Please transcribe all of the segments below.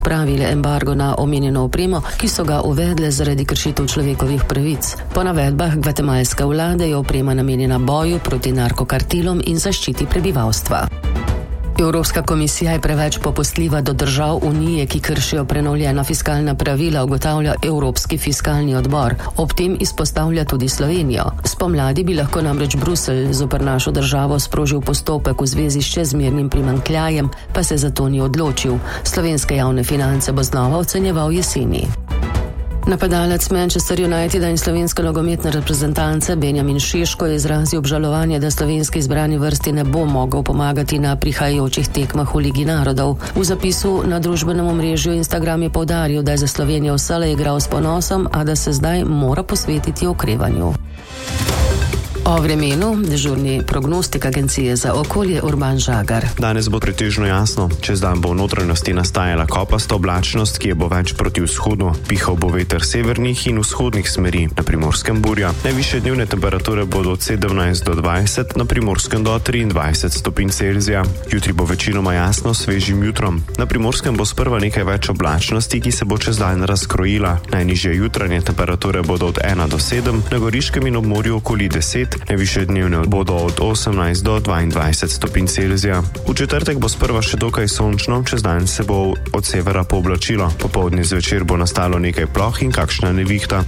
pravile embargo na omenjeno opremo, ki so ga uvedle zaradi kršitev človekovih pravic. Po navedbah gvatemalske vlade je oprema namenjena boju proti narkokartelom in zaščiti prebivalstva. Evropska komisija je preveč popustljiva do držav Unije, ki kršijo prenovljena fiskalna pravila, ugotavlja Evropski fiskalni odbor. Ob tem izpostavlja tudi Slovenijo. Spomladi bi lahko namreč Bruselj zoper našo državo sprožil postopek v zvezi s čezmernim primanjkljajem, pa se zato ni odločil. Slovenske javne finance bo znova ocenjeval jeseni. Napadalec Manchester Uniteda in slovenske nogometne reprezentance Benjamin Šeško je izrazil obžalovanje, da slovenski izbrani vrsti ne bo mogel pomagati na prihajajočih tekmah v Ligi narodov. V zapisu na družbenem omrežju Instagram je poudaril, da je za Slovenijo vselej igral s ponosom, a da se zdaj mora posvetiti okrevanju. O vremenu dežurni prognostik Agencije za okolje Urban Žagar. Danes bo pretežno jasno. Čez dan bo v notranjosti nastajala kopasta oblačnost, ki je bo več proti vzhodu. Pihal bo veter severnih in vzhodnih smeri, na Primorskem burja. Najvišje dnevne temperature bodo od 17 do 20, na Primorskem do 23 stopinj Celzija. Jutri bo večinoma jasno s svežim jutrom. Na Primorskem bo sprva nekaj več oblačnosti, ki se bo čez dan razkrojila. Najnižje jutranje temperature bodo od 1 do 7, na Goriškem in ob morju okoli 10. Najvišje dnevne bodo od 18 do 22 stopinj Celzija. V četrtek bo sprva še dokaj sončno, čez dan se bo od severa pooblačilo. Popoldne zvečer bo nastalo nekaj ploh in kakšna nevihta.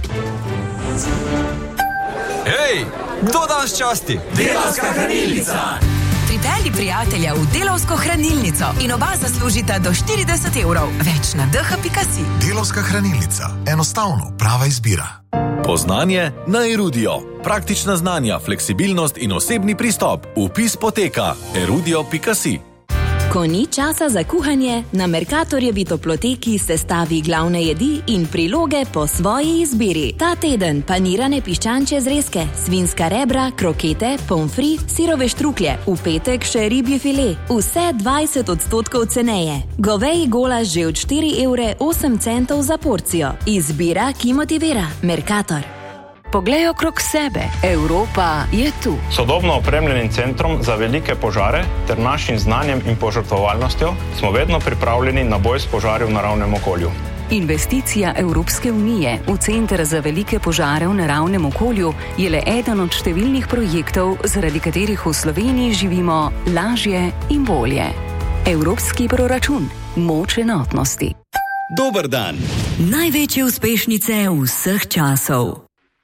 Hej, kdo danes časti? Delavska hranilnica! Pripelji prijatelja v Delavsko hranilnico in oba zaslužita do 40 evrov. Več na dh.si. Delavska hranilnica. Enostavno prava izbira. Poznanje na Erudio. Praktična znanja, fleksibilnost in osebni pristop. Vpis poteka erudio.si. Ko ni časa za kuhanje, na Mercatorjevi toploteki sestavi glavne jedi in priloge po svoji izbiri. Ta teden panirane piščančje zrezke, svinska rebra, krokete, pomfri, sirove štruklje, v petek še ribji file, vse 20% ceneje. Goveji golaž že od 4,08 € za porcijo. Izbira, ki motivira. Mercator. Poglej okrog sebe. Evropa je tu. Sodobno opremljenim centrom za velike požare ter našim znanjem in požrtvovalnostjo smo vedno pripravljeni na boj s požari v naravnem okolju. Investicija Evropske unije v Center za velike požare v naravnem okolju je le eden od številnih projektov, zaradi katerih v Sloveniji živimo lažje in bolje. Evropski proračun. Moč enotnosti. Dober dan. Največje uspešnice vseh časov.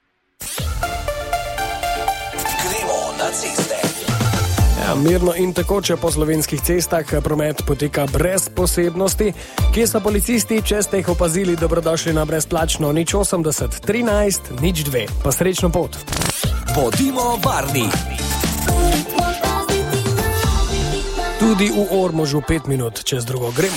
Gremo na ceste. Mirno in tekoče po slovenskih cestah promet poteka brez posebnosti. Kje so policisti, če ste jih opazili, dobrodošli na brezplačno 080 13 02. Pa srečno pot. Bodimo varni. Tudi v Ormožu 5 minut čez drugo gremo.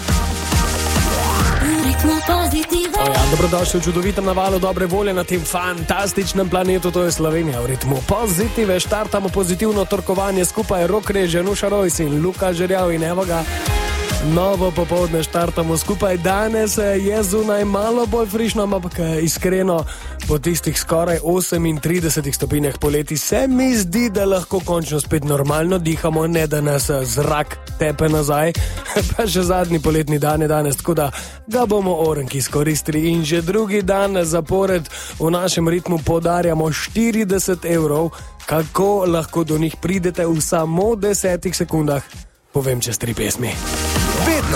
Dobrodošli v čudovitem navalu dobre volje na tem fantastičnem planetu, to je Slovenija. V ritmu pozitive štartamo pozitivno torkovanje skupaj. Rok Reže, Nuša Rojs in Luka Žerjav in evo ga. Novo popoldne štartamo skupaj. Danes je zunaj malo bolj frišno, ampak iskreno po tistih skoraj 38 stopinjah poleti se mi zdi, da lahko končno spet normalno dihamo, ne da nas zrak tepe nazaj. Pa še zadnji poletni dan je danes, tako da ga bomo orenki izkoristili. In že drugi dan zapored v našem ritmu podarjamo 40 evrov. Kako lahko do njih pridete v samo 10 sekundah? Povem čez 3 pesmi. Vedno